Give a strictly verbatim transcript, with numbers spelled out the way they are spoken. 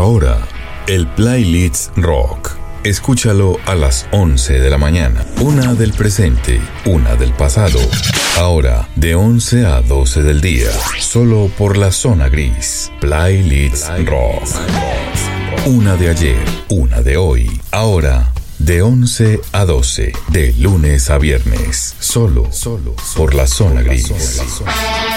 Ahora, el Playlist Rock. Escúchalo a las once de la mañana. Una del presente, una del pasado. Ahora, de once a doce del día. Solo por la zona gris. Playlist Rock. Una de ayer, una de hoy. Ahora, de once a doce. De lunes a viernes. Solo, solo por la zona gris.